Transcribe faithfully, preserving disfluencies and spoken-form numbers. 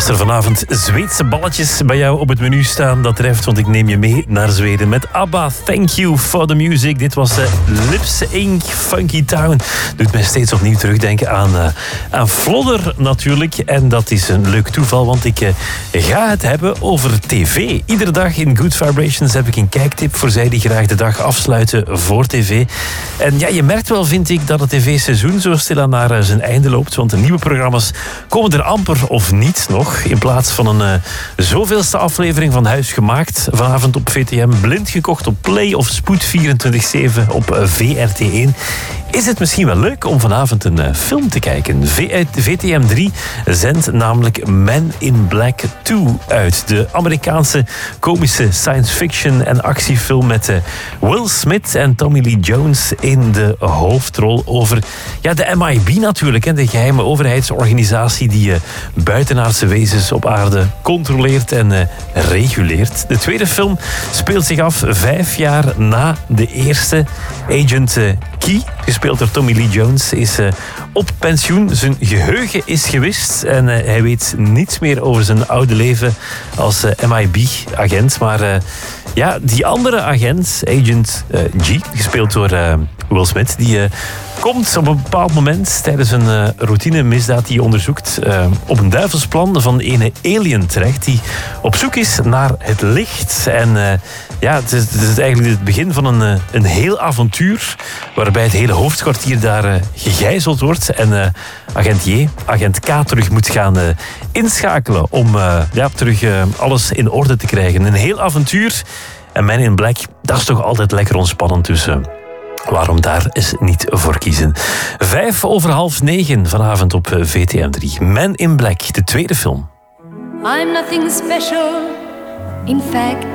Als er vanavond Zweedse balletjes bij jou op het menu staan, dat treft, want ik neem je mee naar Zweden met ABBA. Thank you for the music. Dit was de Lips Inc Funky Town. Doet mij steeds opnieuw terugdenken aan, uh, aan Flodder natuurlijk. En dat is een leuk toeval, want ik uh, ga het hebben over tv. Iedere dag in Good Vibrations heb ik een kijktip voor zij die graag de dag afsluiten voor tv. En ja, je merkt wel, vind ik, dat het tv-seizoen zo stilaan naar uh, zijn einde loopt. Want de nieuwe programma's komen er amper of niet nog. In plaats van een uh, zoveelste aflevering van Huis Gemaakt vanavond op V T M, blind gekocht op Play of Spoed vierentwintig zeven op uh, V R T één... is het misschien wel leuk om vanavond een uh, film te kijken. V T M drie zendt namelijk Men in Black twee uit. De Amerikaanse komische science fiction en actiefilm met uh, Will Smith en Tommy Lee Jones in de hoofdrol over ja, de M I B natuurlijk, hè, de geheime overheidsorganisatie die uh, buitenaardse wezens op aarde controleert en uh, reguleert. De tweede film speelt zich af vijf jaar na de eerste. Agent uh, Key, gespeeld door Tommy Lee Jones, is uh, op pensioen. Zijn geheugen is gewist en uh, hij weet niets meer over zijn oude leven als uh, M I B-agent. Maar uh, ja, die andere agent, Agent uh, G, gespeeld door uh, Will Smith, die uh, komt op een bepaald moment tijdens een uh, routinemisdaad die hij onderzoekt uh, op een duivelsplan van een alien terecht die op zoek is naar het licht. En uh, ja, het is, het is eigenlijk het begin van een, uh, een heel avontuur waarbij het hele hoofdkwartier daar uh, gegijzeld wordt en uh, agent J, agent K terug moet gaan uh, inschakelen om uh, ja, terug uh, alles in orde te krijgen. Een heel avontuur. En Men in Black, dat is toch altijd lekker ontspannend, dus uh, waarom daar eens niet voor kiezen. Vijf over half negen vanavond op uh, V T M drie. Men in Black, de tweede film. I'm nothing special, in fact